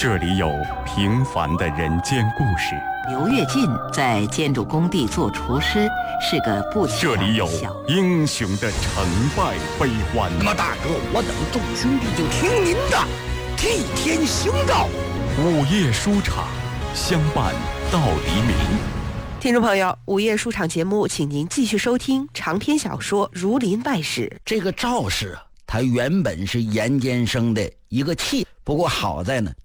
这里有平凡的人间故事， 刘跃进在建筑工地做厨师，是个不起眼的这里有小英雄的成败悲欢。 那么大哥，我等众兄弟就听您的，替天行道。 午夜书场，相伴到黎明。 听众朋友，午夜书场节目，请您继续收听长篇小说《儒林外史》。 这个赵氏啊，他原本是严监生的一个妾，不过好在呢，